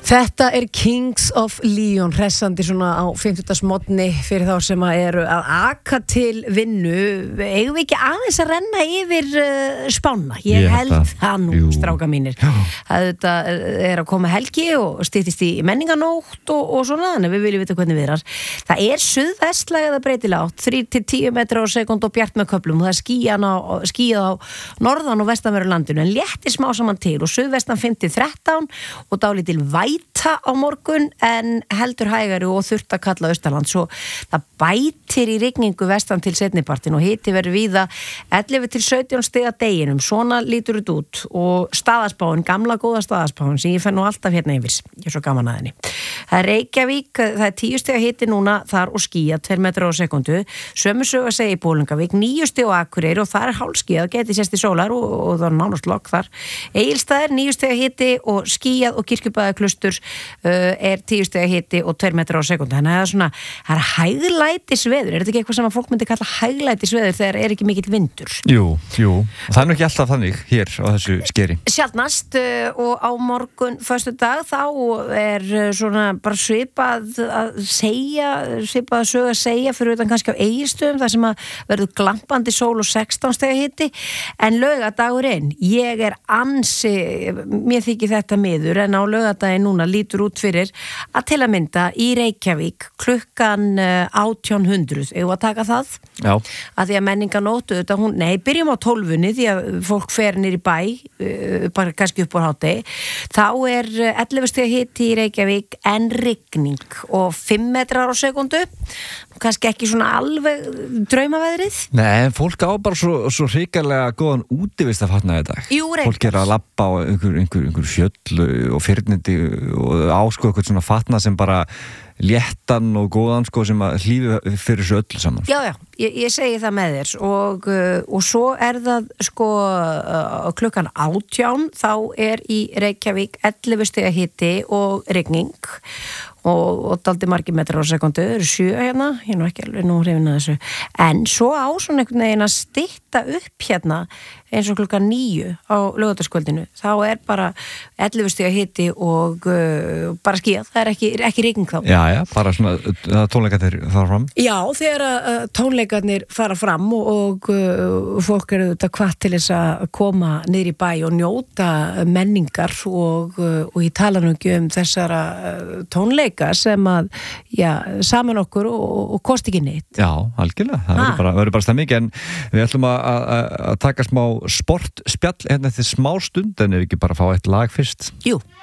Þetta Kings of Leon, hressandi svona á 50. morgni fyrir þá sem eru að aka til vinnu. Eigum við ekki aðeins að renna yfir spána? Ég held það nú, stráka mínir. Þetta að koma helgi og styttist í menninganótt og svona, þannig við viljum vita hvernig viðrar. Það suðvestlæg eða breytilega átt, 3-10 metrar á sekúndu og bjart með köflum. Það skýjað á norðan og vestanverðu landinu, en léttir smá saman til og suðvestan 5-13 og dálítil væta á morgun en heldur hægari og þurft að kalla austanland, svo það bætir í rigningu vestan til seinnipartin og hiti verður víða 11-17 stiga deginum, svona lítur þetta út og staðarspáin, gamla góða staðarspáin sem ég fenn nú alltaf hérna yfir, ég svo gaman að henni. Það Reykjavík, það 10 stiga hiti núna þar og skýjað 2 metrar á sekundu, sömu sög að segja í Bolungarvík, 9 stiga á Akureyri og þar hálfskýjað, geti sést í sólar og það er nánast logg þar. Egilsstaðir 9 stiga hiti og skýjað og Kirkjubæðaklustur 10 stiga hiti og 2 metrar á sekundu. Þannig að það hæglætisveður. Þetta ekki eitthvað sem að fólk myndi kalla hæglætisveður þegar ekki mikill vindur? Jú. Það nú ekki alltaf þannig hér á þessu skeri. Sjaldnast og á morgun föstudag þá svona bara svipað að segja fyrir utan kannski á Egilsstöðum þar sem að verður glampandi sól og 16 stiga hiti, en laugardagurinn, ég ansi, mér þykir þetta miður, en á laugardaginn núna lítur út fyrir að til að mynda í Reykjavík klukkan 1800, eigum að taka það? Já. Að því að menninganótt, byrjum á 12 því að fólk fer niður í bæ, bara kannski upp á hádegi, þá 11 stiga hiti í Reykjavík en rigning og 5 metrar á sekundu, kannski ekki svona alveg draumaveðrið. Nei, en fólk á bara svo hrikalega góðan útivist að fatna þetta. Jú, reyndar. Fólk að labba á einhver fjöll og fyrnindi og eitthvað svona fatna sem bara léttan og góðan sem að hlífi fyrir svo öllu saman. Já, ég segi það með þér og svo það klukkan 18 þá í Reykjavík 11 stiga hiti og rigning og dálítið margir metrar á sekundu, 7 hérna, ég ekki alveg nú hrifin að þessu, en svo á svona einhvern veginn að stytta upp hérna eins og klukkan 9 á laugardagskvöldinu, þá bara 11 stiga hiti og bara skýjað, það ekki rigning þá. Já, bara svona tónleikarnir fara fram. Já, þegar tónleikarnir fara fram og fólk þetta hvatt til þess að koma niður í bæ og njóta menningar og ég tala nú ekki þessara tónleika sem að, saman okkur og kosti ekki neitt. Já, algjörlega, það verður bara stemming, en við ætlum að taka smá sportspjall hérna eftir smá stund, en ekki bara fá eitt lag fyrst. Jú.